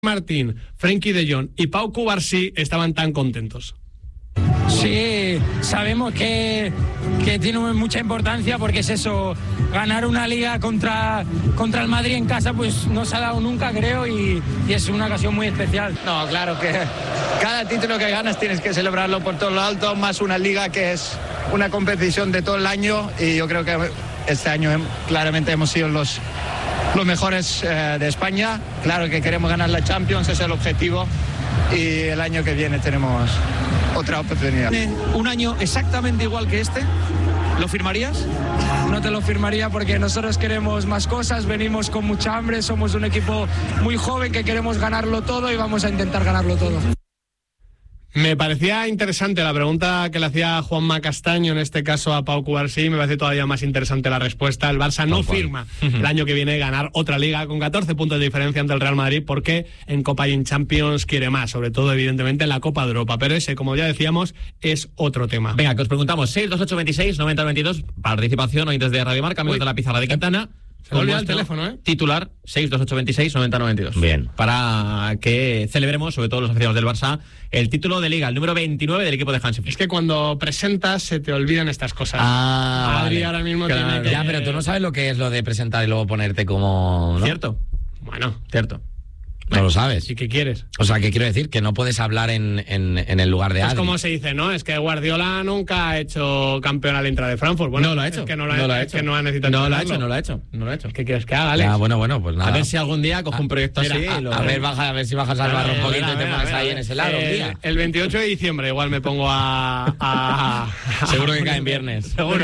Martín, Frenkie de Jong y Pau Cubarsí estaban tan contentos. Sí, sabemos que tiene mucha importancia porque es eso, ganar una liga contra el Madrid en casa pues no se ha dado nunca, creo, y es una ocasión muy especial. No, claro que cada título que ganas tienes que celebrarlo por todo lo alto, más una liga que es una competición de todo el año, y yo creo que este año claramente hemos sido los mejores de España. Claro que queremos ganar la Champions, ese es el objetivo, y el año que viene tenemos otra oportunidad. ¿Un año exactamente igual que este? ¿Lo firmarías? No te lo firmaría porque nosotros queremos más cosas, venimos con mucha hambre, somos un equipo muy joven que queremos ganarlo todo y vamos a intentar ganarlo todo. Me parecía interesante la pregunta que le hacía Juanma Castaño, en este caso a Pau Cubarsí. Me parece todavía más interesante la respuesta. El Barça no firma el año que viene ganar otra liga con 14 puntos de diferencia ante el Real Madrid, porque en Copa y en Champions quiere más, sobre todo evidentemente en la Copa de Europa. Pero ese, como ya decíamos, es otro tema. Venga, que os preguntamos, 62826-9092, participación hoy desde Radio Marca, amigos de la pizarra de Quintana. Se me olvida el teléfono, ¿eh? Titular 62826-9092. Bien. Para que celebremos, sobre todo los aficionados del Barça, el título de Liga, el número 29 del equipo de Hansi Flick. Es que cuando presentas se te olvidan estas cosas. Adri vale. Ahora mismo Claro. tiene que... Ya, pero tú no sabes lo que es lo de presentar y luego ponerte como... ¿no? ¿Cierto? Bueno, Cierto. No lo sabes. ¿y qué quieres? O sea, que quiero decir que no puedes hablar en el lugar de Es Adri. como se dice, ¿no? Es que Guardiola nunca ha hecho campeón al Intra de Frankfurt. Bueno, No lo ha hecho. Es que no lo No lo ha ha hecho. hecho. Que no ha necesitado No lo ha entrenarlo. hecho. ¿Qué quieres que haga, Alex? Ah, bueno, pues nada. A ver si algún día coge un proyecto mira, así y lo... A ver si bajas al barro un poquito y te pones ahí en ese lado un día. El 28 de diciembre igual me pongo a Seguro que cae en viernes. Seguro.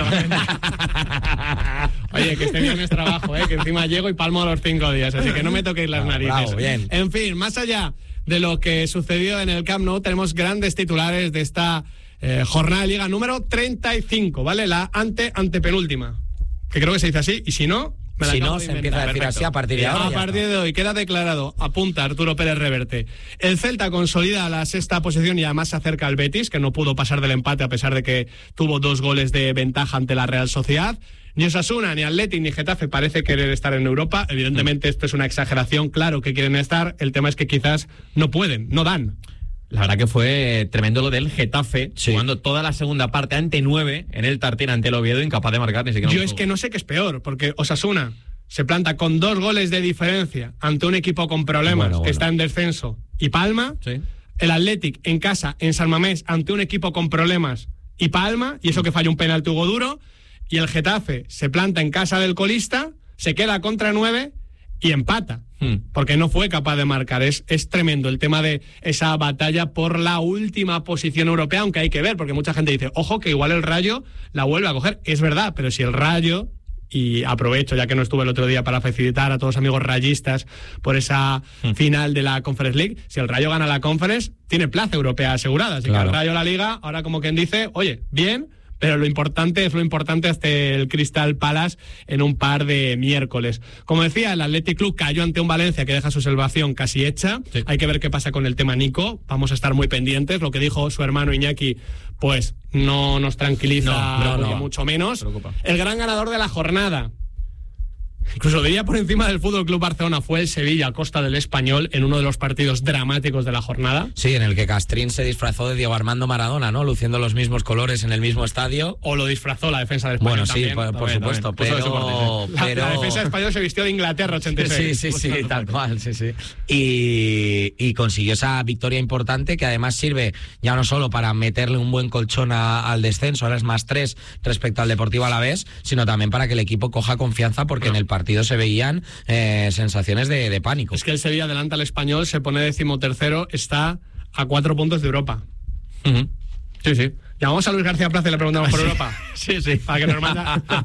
Oye, que este viernes trabajo, que encima llego y palmo a los 5 días, así que no me toquéis las narices. Bravo, bien. En fin, más allá de lo que sucedió en el Camp Nou, tenemos grandes titulares de esta jornada de Liga número 35, ¿vale? La antepenúltima, que creo que se dice así, y si no... Si no, se empieza a decir así a partir de ahora. A partir de hoy queda declarado, apunta Arturo Pérez Reverte, el Celta consolida la sexta posición y además se acerca al Betis, que no pudo pasar del empate a pesar de que tuvo 2 goles de ventaja ante la Real Sociedad. Ni Osasuna, ni Athletic, ni Getafe parece querer estar en Europa. Evidentemente esto es una exageración, claro que quieren estar, el tema es que quizás no pueden, no dan. La verdad que fue tremendo lo del Getafe, Sí. jugando toda la segunda parte ante 9 en el Tartín ante el Oviedo, incapaz de marcar ni siquiera Yo un es gol. que no sé qué es peor, porque Osasuna se planta con 2 goles de diferencia ante un equipo con problemas, Bueno. que está en descenso, y palma. Sí. El Athletic en casa, en San Mamés, ante un equipo con problemas y palma, y eso que falla un penalti Hugo Duro, y el Getafe se planta en casa del colista, se queda contra 9 y empata, porque no fue capaz de marcar. Es tremendo el tema de esa batalla por la última posición europea, aunque hay que ver, porque mucha gente dice, ojo, que igual el Rayo la vuelve a coger. Es verdad, pero si el Rayo... Y aprovecho, ya que no estuve el otro día, para felicitar a todos los amigos rayistas por esa final de la Conference League. Si el Rayo gana la Conference, tiene plaza europea asegurada. Así Claro. que el Rayo la Liga, ahora como quien dice, oye, bien, pero lo importante es lo importante hasta el Crystal Palace en un par de miércoles. Como decía, el Athletic Club cayó ante un Valencia que deja su salvación casi hecha. Sí. Hay que ver qué pasa con el tema Nico. Vamos a estar muy pendientes. Lo que dijo su hermano Iñaki, pues no nos tranquiliza, No, ni mucho menos. Preocupa. El gran ganador de la jornada, incluso diría por encima del Fútbol Club Barcelona, fue el Sevilla a costa del Español en uno de los partidos dramáticos de la jornada. Sí, en el que Castrín se disfrazó de Diego Armando Maradona, ¿no? Luciendo los mismos colores en el mismo estadio. O lo disfrazó la defensa del Español. Bueno, sí, también. por supuesto, Puso de su corte, sí. La defensa del Español se vistió de Inglaterra 86. Sí, tal cual, sí. Y consiguió esa victoria importante que además sirve ya no solo para meterle un buen colchón al descenso, ahora es +3 respecto al Deportivo Alavés, sino también para que el equipo coja confianza, porque en el partido se veían sensaciones de pánico. Es que el Sevilla adelanta al Español, se pone 13º, está a 4 puntos de Europa. Sí. Llamamos a Luis García Plaza y le preguntamos por Europa. Sí. Para que nos mande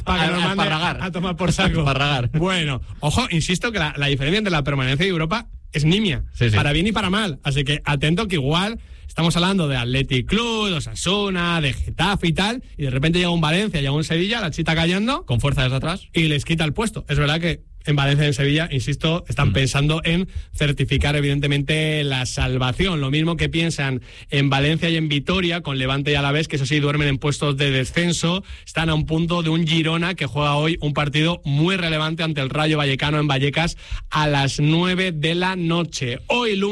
a tomar por saco. Parragar. Bueno, ojo, insisto que la diferencia entre la permanencia y Europa es nimia. Sí. Para bien y para mal. Así que atento que igual estamos hablando de Athletic Club, de Osasuna, de Getafe y tal, y de repente llega un Valencia, llega un Sevilla, la chita callando, Con fuerza desde atrás. y les quita el puesto. Es verdad que en Valencia y en Sevilla, insisto, están pensando en certificar evidentemente la salvación. Lo mismo que piensan en Valencia y en Vitoria, con Levante y Alavés, que eso sí duermen en puestos de descenso. Están a un punto de un Girona que juega hoy un partido muy relevante ante el Rayo Vallecano en Vallecas a las 9 de la noche. Hoy lunes